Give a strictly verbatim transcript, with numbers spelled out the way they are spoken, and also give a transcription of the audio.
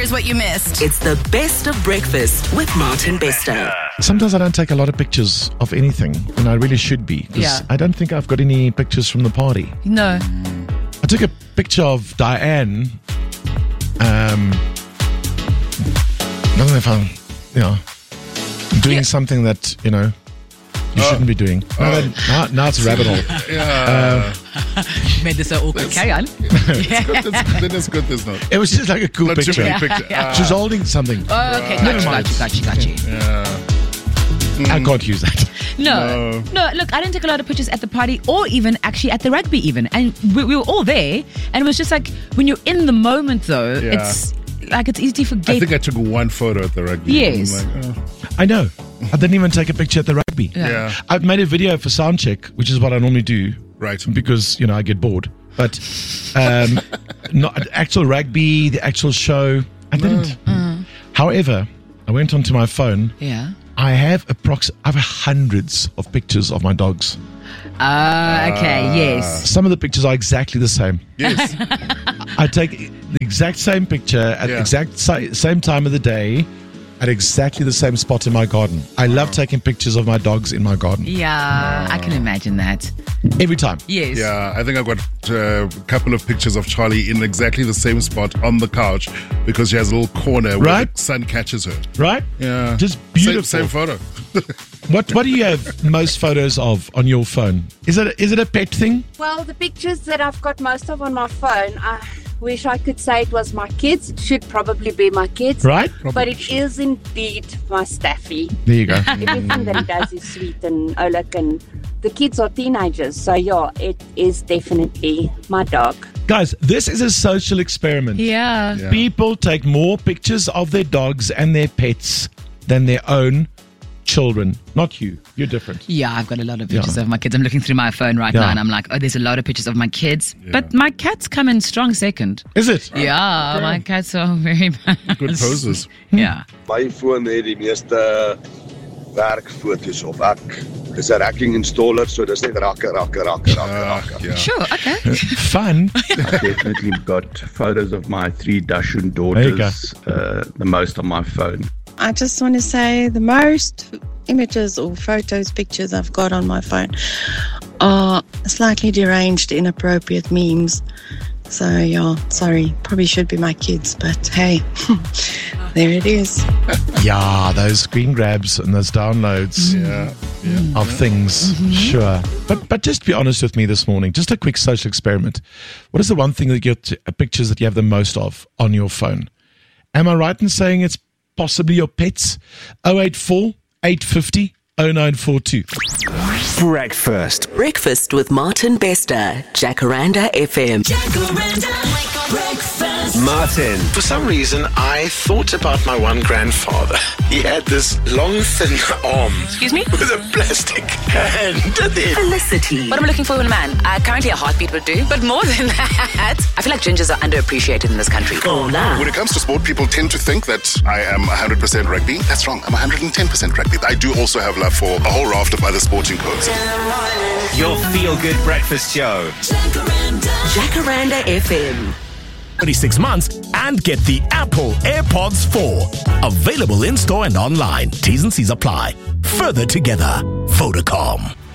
Here's what you missed. It's the best of breakfast with Martin Bester. Sometimes I don't take a lot of pictures of anything, and I really should be. 'Cause Yeah. I don't think I've got any pictures from the party. No. I took a picture of Diane. Um, I don't know if I'm, you know, doing Yeah. something that, you know, you shouldn't be doing. Now, that, now, now it's a rabbit hole. Yeah. Made this so awkward. Carry on. That's, then it's good there's not. It was just like a cool Not too picture. many picture. Yeah. She's holding something. Oh, okay. Got Never you, mind. got you, got you, got you. Yeah. I can't use that. No. No. no, Look, I didn't take a lot of pictures at the party or even actually at the rugby even. And we, we were all there. And it was just like, when you're in the moment though, Yeah. it's like it's easy to forget. I think I took one photo at the rugby. Yes. I'm like, oh. I know. I didn't even take a picture at the rugby. Yeah. Yeah. I've made a video for Soundcheck, which is what I normally do. Right. Because, you know, I get bored. But um, not actual rugby, the actual show, I didn't. However, I went onto my phone. Yeah. I have approx- I have hundreds of pictures of my dogs. Ah, okay, yes. Some of the pictures are exactly the same. Yes. I take the exact same picture at the Yeah. exact si- same time of the day at exactly the same spot in my garden. I love taking pictures of my dogs in my garden. Yeah, I can imagine that. Every time. Yes. Yeah, I think I got uh, a couple of pictures of Charlie in exactly the same spot on the couch because she has a little corner where Right. the sun catches her. Right? Yeah. Just beautiful. Same, same photo. What What do you have most photos of on your phone? Is it is it a pet thing? Well, the pictures that I've got most of on my phone, I wish I could say it was my kids. It should probably be my kids. Right? But it is indeed my Staffy. There you go. Everything that he does is sweet and Oleg, and the kids are teenagers. So, yeah, it is definitely my dog. Guys, this is a social experiment. Yeah. Yeah. People take more pictures of their dogs and their pets than their own children. Not you. You're different. Yeah, I've got a lot of pictures Yeah. of my kids. I'm looking through my phone right Yeah. now and I'm like, oh, there's a lot of pictures of my kids. But my cats come in strong second. Is it? Yeah, my cats are very bad. Good poses. Yeah. My foon het die meeste werkfoto's op. Ek is 'n racking installer, so dis net rakke rakke rakke rakke Ah, rakke. yeah. Sure, okay. Fun. Definitely got photos of my three Dachshund There you daughters, uh, the most on my phone. I just want to say the most images or photos, pictures I've got on my phone are slightly deranged, inappropriate memes. So, yeah, sorry, probably should be my kids, but hey, there it is. Yeah, those screen grabs and those downloads Yeah. Yeah. of things. Sure. But but just be honest with me this morning. Just a quick social experiment. What is the one thing that you get uh, pictures that you have the most of on your phone? Am I right in saying it's possibly your pets? oh eight four, eight five zero, oh nine four two. Breakfast. Breakfast with Martin Bester. Jacaranda F M. Martin. For some reason, I thought about my one grandfather. He had this long, thin arm. Excuse me? With a plastic hand. Felicity. What am I looking for in a man? Uh, currently a heartbeat would do. But more than that, I feel like gingers are underappreciated in this country. Ola. When it comes to sport, people tend to think that I am one hundred percent rugby. That's wrong. I'm one hundred ten percent rugby. I do also have love for a whole raft of other sporting codes. Your feel-good breakfast show. Jacaranda F M. twenty-six months and get the Apple AirPods four. Available in-store and online. T's and C's apply. Further together. Vodacom.